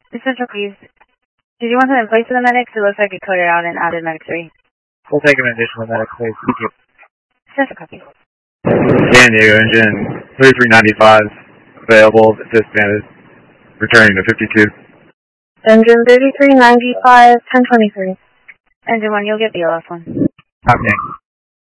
Essential, please. Did you want something in place of the medics? It looks like it coded out and added medic 3. We'll take an additional medic, please. Thank you. Essential, copy. San Diego engine 3395 available, disbanded, returning to 52. Engine 3395, 1023. Engine 1, you'll get BLS 1. Okay.